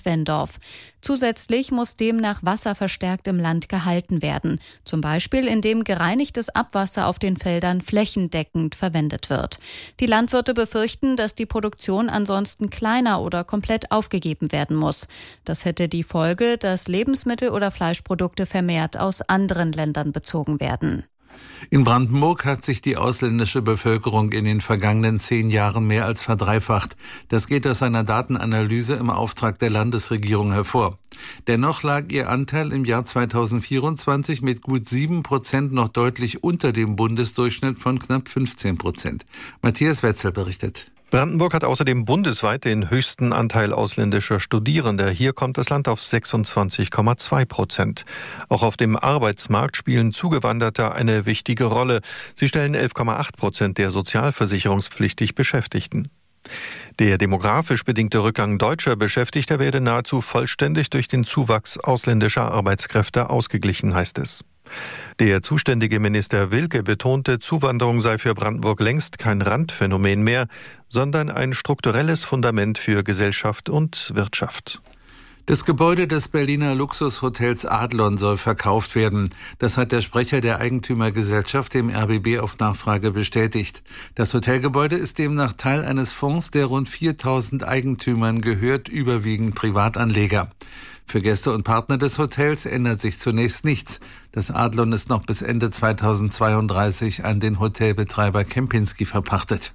Schwendorf. Zusätzlich muss demnach Wasser verstärkt im Land gehalten werden. Zum Beispiel, indem gereinigtes Abwasser auf den Feldern flächendeckend verwendet wird. Die Landwirte befürchten, dass die Produktion ansonsten kleiner oder komplett aufgegeben werden muss. Das hätte die Folge, dass Lebensmittel oder Fleischprodukte vermehrt aus anderen Ländern bezogen werden. In Brandenburg hat sich die ausländische Bevölkerung in den vergangenen 10 Jahren mehr als verdreifacht. Das geht aus einer Datenanalyse im Auftrag der Landesregierung hervor. Dennoch lag ihr Anteil im Jahr 2024 mit gut 7% noch deutlich unter dem Bundesdurchschnitt von knapp 15%. Matthias Wetzel berichtet. Brandenburg hat außerdem bundesweit den höchsten Anteil ausländischer Studierender. Hier kommt das Land auf 26,2%. Auch auf dem Arbeitsmarkt spielen Zugewanderte eine wichtige Rolle. Sie stellen 11,8% der sozialversicherungspflichtig Beschäftigten. Der demografisch bedingte Rückgang deutscher Beschäftigter werde nahezu vollständig durch den Zuwachs ausländischer Arbeitskräfte ausgeglichen, heißt es. Der zuständige Minister Wilke betonte, Zuwanderung sei für Brandenburg längst kein Randphänomen mehr, sondern ein strukturelles Fundament für Gesellschaft und Wirtschaft. Das Gebäude des Berliner Luxushotels Adlon soll verkauft werden. Das hat der Sprecher der Eigentümergesellschaft dem RBB auf Nachfrage bestätigt. Das Hotelgebäude ist demnach Teil eines Fonds, der rund 4.000 Eigentümern gehört, überwiegend Privatanleger. Für Gäste und Partner des Hotels ändert sich zunächst nichts. Das Adlon ist noch bis Ende 2032 an den Hotelbetreiber Kempinski verpachtet.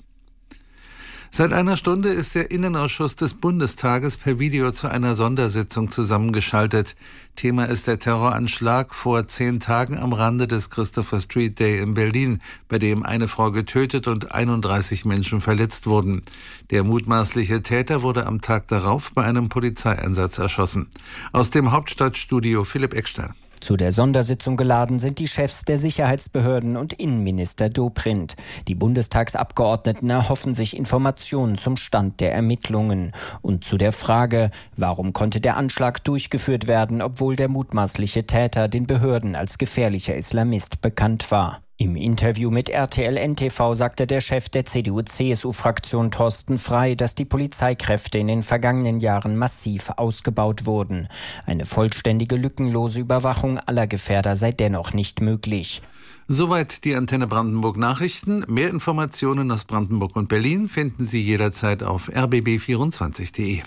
Seit einer Stunde ist der Innenausschuss des Bundestages per Video zu einer Sondersitzung zusammengeschaltet. Thema ist der Terroranschlag vor 10 Tagen am Rande des Christopher Street Day in Berlin, bei dem eine Frau getötet und 31 Menschen verletzt wurden. Der mutmaßliche Täter wurde am Tag darauf bei einem Polizeieinsatz erschossen. Aus dem Hauptstadtstudio Philipp Eckstein. Zu der Sondersitzung geladen sind die Chefs der Sicherheitsbehörden und Innenminister Dobrindt. Die Bundestagsabgeordneten erhoffen sich Informationen zum Stand der Ermittlungen. Und zu der Frage, warum konnte der Anschlag durchgeführt werden, obwohl der mutmaßliche Täter den Behörden als gefährlicher Islamist bekannt war. Im Interview mit RTL NTV sagte der Chef der CDU-CSU-Fraktion Thorsten Frey, dass die Polizeikräfte in den vergangenen Jahren massiv ausgebaut wurden. Eine vollständige, lückenlose Überwachung aller Gefährder sei dennoch nicht möglich. Soweit die Antenne Brandenburg Nachrichten. Mehr Informationen aus Brandenburg und Berlin finden Sie jederzeit auf rbb24.de.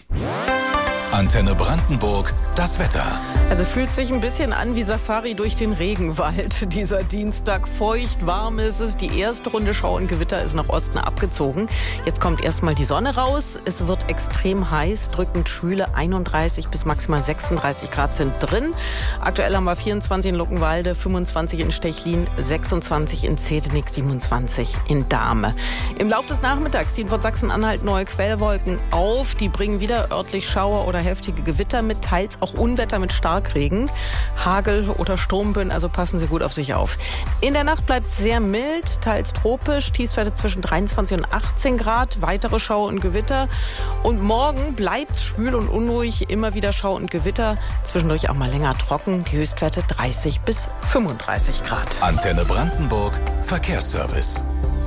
Antenne Brandenburg, das Wetter. Also fühlt sich ein bisschen an wie Safari durch den Regenwald. Dieser Dienstag feucht, warm ist es. Die erste Runde Schauer und Gewitter ist nach Osten abgezogen. Jetzt kommt erstmal die Sonne raus. Es wird extrem heiß, drückend schwüle 31 bis maximal 36 Grad sind drin. Aktuell haben wir 24 in Luckenwalde, 25 in Stechlin, 26 in Zehdenick, 27 in Dahme. Im Laufe des Nachmittags ziehen von Sachsen-Anhalt neue Quellwolken auf. Die bringen wieder örtlich Schauer oder heftige Gewitter mit, teils auch Unwetter mit Starkregen, Hagel oder Sturmböen, also passen Sie gut auf sich auf. In der Nacht bleibt es sehr mild, teils tropisch, Tiefstwerte zwischen 23 und 18 Grad, weitere Schauer und Gewitter. Und morgen bleibt es schwül und unruhig, immer wieder Schauer und Gewitter, zwischendurch auch mal länger trocken, die Höchstwerte 30 bis 35 Grad. Antenne Brandenburg, Verkehrsservice.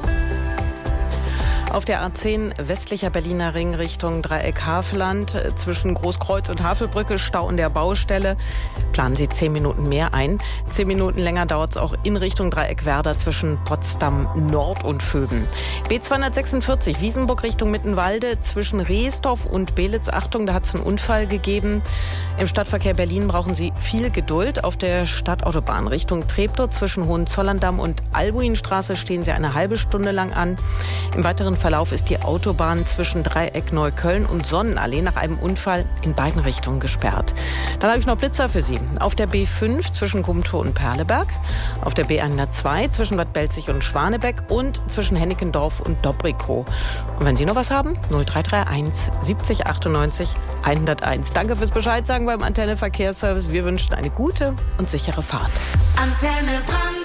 Auf der A10 westlicher Berliner Ring Richtung Dreieck Havelland zwischen Großkreuz und Havelbrücke Stau an der Baustelle. Planen Sie 10 Minuten mehr ein. 10 Minuten länger dauert es auch in Richtung Dreieck Werder zwischen Potsdam Nord und Vöben. B246 Wiesenburg Richtung Mittenwalde zwischen Reesdorf und Belitz. Achtung, da hat es einen Unfall gegeben. Im Stadtverkehr Berlin brauchen Sie viel Geduld. Auf der Stadtautobahn Richtung Treptow zwischen Hohenzollern-Damm und Albuinstraße stehen Sie eine halbe Stunde lang an. Im weiteren Verlauf ist die Autobahn zwischen Dreieck Neukölln und Sonnenallee nach einem Unfall in beiden Richtungen gesperrt. Dann habe ich noch Blitzer für Sie. Auf der B5 zwischen Gumtow und Perleberg, auf der B102 zwischen Bad Belzig und Schwanebeck und zwischen Hennickendorf und Dobrikow. Und wenn Sie noch was haben, 0331 70 98 101. Danke fürs Bescheid sagen beim Antenne Verkehrsservice. Wir wünschen eine gute und sichere Fahrt. Antenne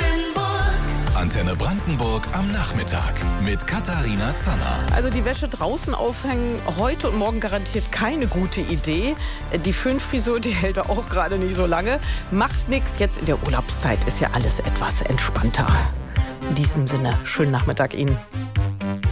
Brandenburg am Nachmittag mit Katharina Zanner. Also die Wäsche draußen aufhängen, heute und morgen garantiert keine gute Idee. Die Föhnfrisur, die hält auch gerade nicht so lange. Macht nichts, jetzt in der Urlaubszeit ist ja alles etwas entspannter. In diesem Sinne, schönen Nachmittag Ihnen.